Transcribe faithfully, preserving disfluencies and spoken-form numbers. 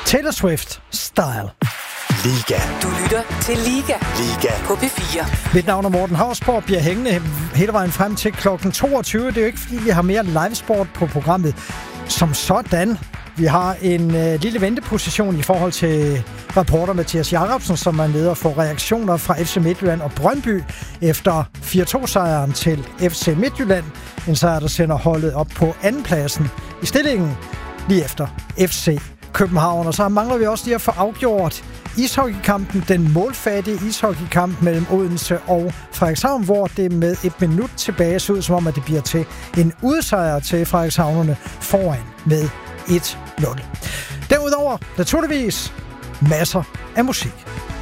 Taylor Swift Style. Liga. Du lytter til Liga. Liga. På P fire. Mit navn er Morten Hausborg, bliver hængende hele vejen frem til klokken toogtyve. Det er jo ikke, fordi vi har mere livesport på programmet som sådan. Vi har en øh, lille venteposition i forhold til reporter Mathias Jacobsen, som er nede og får reaktioner fra F C Midtjylland og Brøndby efter fire to-sejren til F C Midtjylland. En sejr, der sender holdet op på andenpladsen i stillingen lige efter F C København. Og så mangler vi også lige at få afgjort ishockeykampen, den målfattige ishockeykamp mellem Odense og Frederikshavn, hvor det med et minut tilbage ser ud som om, at det bliver til en udsejr til Frederikshavnerne foran med et nul. Derudover naturligvis masser af musik.